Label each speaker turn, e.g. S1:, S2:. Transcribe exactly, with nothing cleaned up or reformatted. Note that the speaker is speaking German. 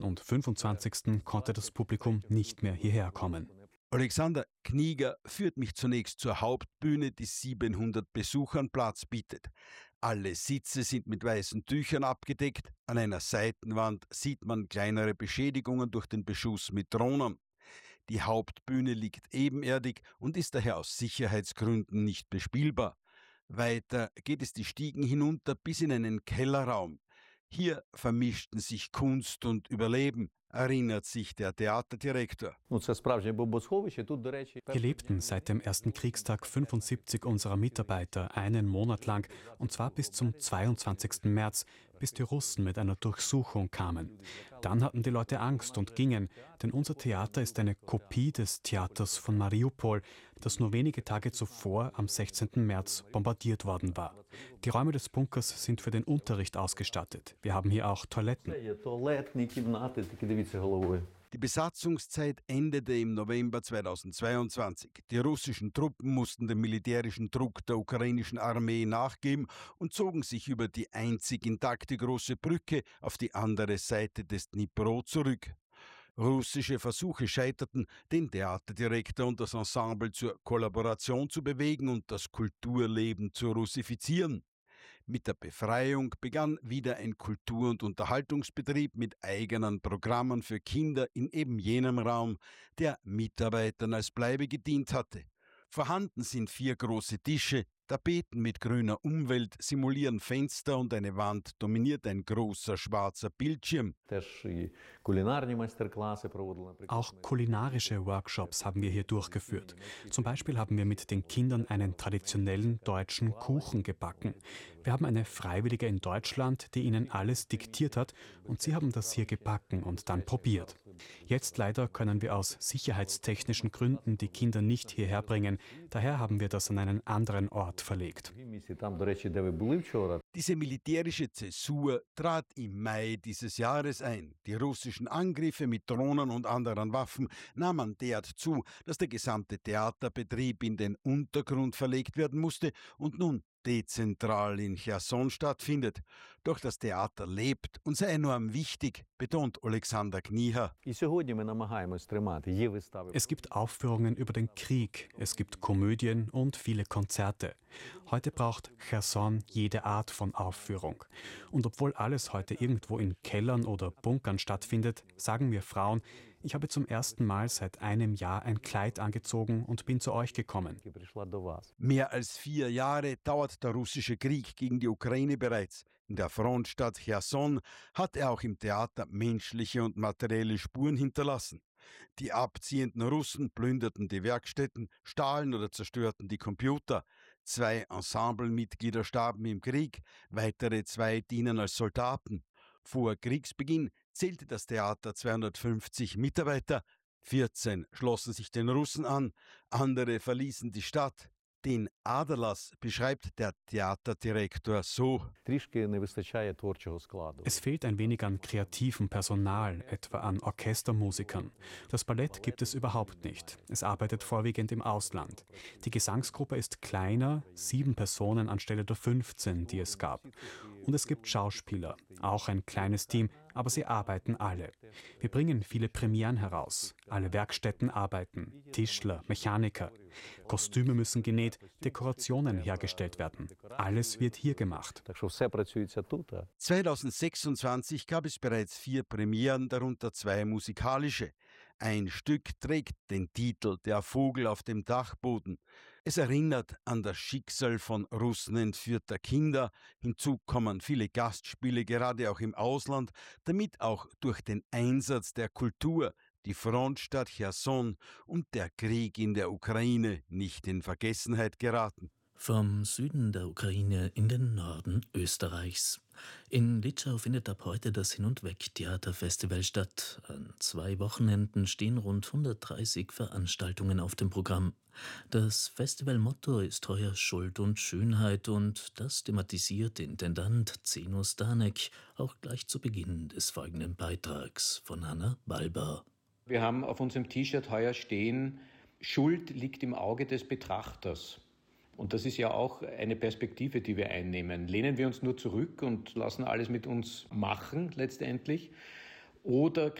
S1: und fünfundzwanzigsten konnte das Publikum nicht mehr hierher kommen.
S2: Alexander Knieger führt mich zunächst zur Hauptbühne, die siebenhundert Besuchern Platz bietet. Alle Sitze sind mit weißen Tüchern abgedeckt. An einer Seitenwand sieht man kleinere Beschädigungen durch den Beschuss mit Drohnen. Die Hauptbühne liegt ebenerdig und ist daher aus Sicherheitsgründen nicht bespielbar. Weiter geht es die Stiegen hinunter bis in einen Kellerraum. Hier vermischten sich Kunst und Überleben, erinnert sich der Theaterdirektor.
S1: Hier lebten seit dem ersten Kriegstag fünfundsiebzig unserer Mitarbeiter einen Monat lang, und zwar bis zum zweiundzwanzigsten März, bis die Russen mit einer Durchsuchung kamen. Dann hatten die Leute Angst und gingen, denn unser Theater ist eine Kopie des Theaters von Mariupol, das nur wenige Tage zuvor, am sechzehnten März, bombardiert worden war. Die Räume des Bunkers sind für den Unterricht ausgestattet. Wir haben hier auch Toiletten.
S2: Die Besatzungszeit endete im November zweitausendzweiundzwanzig. Die russischen Truppen mussten dem militärischen Druck der ukrainischen Armee nachgeben und zogen sich über die einzig intakte große Brücke auf die andere Seite des Dnipro zurück. Russische Versuche scheiterten, den Theaterdirektor und das Ensemble zur Kollaboration zu bewegen und das Kulturleben zu russifizieren. Mit der Befreiung begann wieder ein Kultur- und Unterhaltungsbetrieb mit eigenen Programmen für Kinder in eben jenem Raum, der Mitarbeitern als Bleibe gedient hatte. Vorhanden sind vier große Tische, Tapeten mit grüner Umwelt simulieren Fenster und eine Wand dominiert ein großer schwarzer Bildschirm.
S1: Auch kulinarische Workshops haben wir hier durchgeführt. Zum Beispiel haben wir mit den Kindern einen traditionellen deutschen Kuchen gebacken. Wir haben eine Freiwillige in Deutschland, die ihnen alles diktiert hat, und sie haben das hier gebacken und dann probiert. Jetzt leider können wir aus sicherheitstechnischen Gründen die Kinder nicht hierher bringen. Daher haben wir das an einen anderen Ort verlegt.
S2: Diese militärische Zäsur trat im Mai dieses Jahres ein. Die russischen Angriffe mit Drohnen und anderen Waffen nahmen derart zu, dass der gesamte Theaterbetrieb in den Untergrund verlegt werden musste und nun dezentral in Cherson stattfindet. Doch das Theater lebt und sei enorm wichtig, betont Alexander Knieher.
S1: Es gibt Aufführungen über den Krieg, es gibt Komödien und viele Konzerte. Heute braucht Cherson jede Art von Aufführung. Und obwohl alles heute irgendwo in Kellern oder Bunkern stattfindet, sagen wir Frauen, ich habe zum ersten Mal seit einem Jahr ein Kleid angezogen und bin zu euch gekommen.
S2: Mehr als vier Jahre dauert der russische Krieg gegen die Ukraine bereits. In der Frontstadt Cherson hat er auch im Theater menschliche und materielle Spuren hinterlassen. Die abziehenden Russen plünderten die Werkstätten, stahlen oder zerstörten die Computer. Zwei Ensemblemitglieder starben im Krieg, weitere zwei dienen als Soldaten. Vor Kriegsbeginn zählte das Theater zweihundertfünfzig Mitarbeiter, vierzehn schlossen sich den Russen an, andere verließen die Stadt. Den Aderlass beschreibt der Theaterdirektor so:
S1: Es fehlt ein wenig an kreativem Personal, etwa an Orchestermusikern. Das Ballett gibt es überhaupt nicht. Es arbeitet vorwiegend im Ausland. Die Gesangsgruppe ist kleiner, sieben Personen anstelle der fünfzehn, die es gab. Und es gibt Schauspieler, auch ein kleines Team, aber sie arbeiten alle. Wir bringen viele Premieren heraus. Alle Werkstätten arbeiten, Tischler, Mechaniker. Kostüme müssen genäht, Dekorationen hergestellt werden. Alles wird hier gemacht.
S2: zweitausendsechsundzwanzig gab es bereits vier Premieren, darunter zwei musikalische. Ein Stück trägt den Titel »Der Vogel auf dem Dachboden«. Es erinnert an das Schicksal von Russen entführter Kinder. Hinzu kommen viele Gastspiele, gerade auch im Ausland, damit auch durch den Einsatz der Kultur die Frontstadt Cherson und der Krieg in der Ukraine nicht in Vergessenheit geraten.
S3: Vom Süden der Ukraine in den Norden Österreichs. In Litschau findet ab heute das Hin- und Weg-Theaterfestival statt. An zwei Wochenenden stehen rund hundertdreißig Veranstaltungen auf dem Programm. Das Festivalmotto ist heuer Schuld und Schönheit und das thematisiert Intendant Zeno Stanek auch gleich zu Beginn des folgenden Beitrags von Hanna Balber.
S4: Wir haben auf unserem T-Shirt heuer stehen: Schuld liegt im Auge des Betrachters. Und das ist ja auch eine Perspektive, die wir einnehmen. Lehnen wir uns nur zurück und lassen alles mit uns machen letztendlich? oder